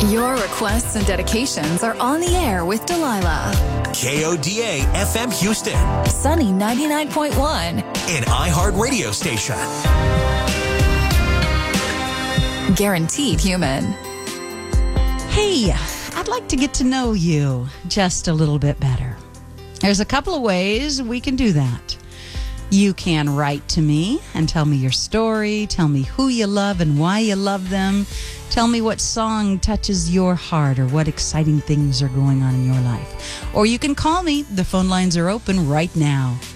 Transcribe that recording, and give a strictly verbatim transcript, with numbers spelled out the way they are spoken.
Your requests and dedications are on the air with Delilah. K O D A F M Houston. Sunny ninety-nine point one. An iHeart radio station. Guaranteed human. Hey, I'd like to get to know you just a little bit better. There's a couple of ways we can do that. You can write to me and tell me your story, tell me who you love and why you love them, tell me what song touches your heart or what exciting things are going on in your life. Or you can call me. The phone lines are open right now.